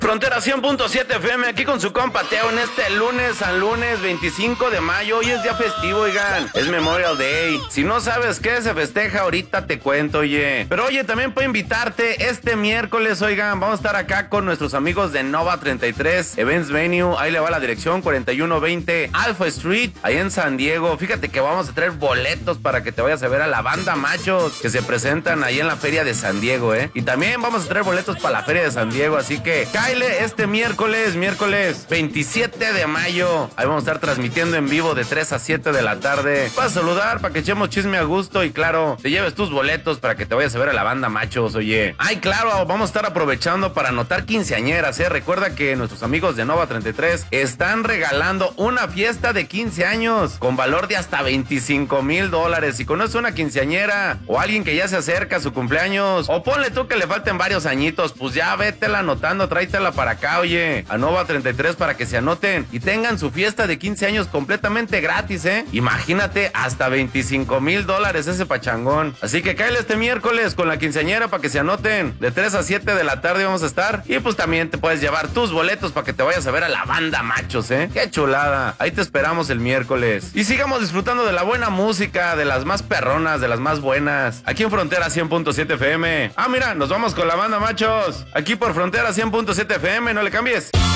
Frontera 100.7 FM, aquí con su compa Teo en este lunes, San Lunes 25 de mayo. Hoy es día festivo, oigan, es Memorial Day. Si no sabes qué se festeja, ahorita te cuento, oye. Pero oye, también puedo invitarte este miércoles, oigan, vamos a estar acá con nuestros amigos de Nova 33 Events Venue. Ahí le va la dirección, 4120 Alpha Street, ahí en San Diego. Fíjate que vamos a traer boletos para que te vayas a ver a la banda Machos que se presentan ahí en la feria de San Diego, Y también vamos a traer boletos para la feria de San Diego, así que este miércoles 27 de mayo. Ahí vamos a estar transmitiendo en vivo de 3 a 7 de la tarde. Para saludar, para que echemos chisme a gusto y claro, te lleves tus boletos para que te vayas a ver a la banda Machos, oye. Ay, claro, vamos a estar aprovechando para anotar quinceañeras, Recuerda que nuestros amigos de Nova 33 están regalando una fiesta de 15 años con valor de hasta $25,000. Si conoces una quinceañera o alguien que ya se acerca a su cumpleaños, o ponle tú que le falten varios añitos, pues ya vétela anotando, tráetela para acá, oye, a Nova 33 para que se anoten y tengan su fiesta de 15 años completamente gratis, Imagínate, hasta $25,000 ese pachangón. Así que cáele este miércoles con la quinceañera para que se anoten. De 3 a 7 de la tarde vamos a estar. Y pues también te puedes llevar tus boletos para que te vayas a ver a la banda Machos, Qué chulada. Ahí te esperamos el miércoles. Y sigamos disfrutando de la buena música, de las más perronas, de las más buenas. Aquí en Frontera 100.7 FM. Ah, mira, nos vamos con la banda Machos. Aquí por Frontera 100.7 FM, no le cambies.